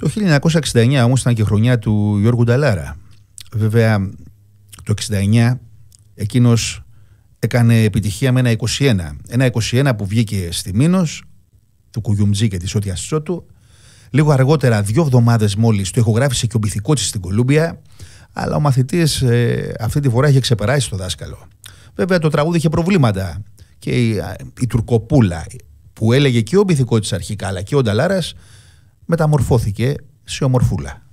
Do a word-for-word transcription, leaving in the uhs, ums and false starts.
Το χίλια εννιακόσια εξήντα εννιά όμως ήταν και χρονιά του Γιώργου Νταλάρα. Βέβαια το εξήντα εννιά εκείνος έκανε επιτυχία με ένα είκοσι ένα. Ένα είκοσι ένα που βγήκε στη Μήνος, του Κουγιουμτζή και της Ότιας Τσότου. Λίγο αργότερα, δύο εβδομάδες μόλις, το ηχογράφησε και ο Μπιθικότσης στην Κολούμπια. Αλλά ο μαθητής ε, αυτή τη φορά είχε ξεπεράσει το δάσκαλο. Βέβαια το τραγούδι είχε προβλήματα. Και η, η Τουρκοπούλα που έλεγε και ο Μπιθικότσης αρχικά αλλά και ο Νταλάρας μεταμορφώθηκε σε ομορφούλα.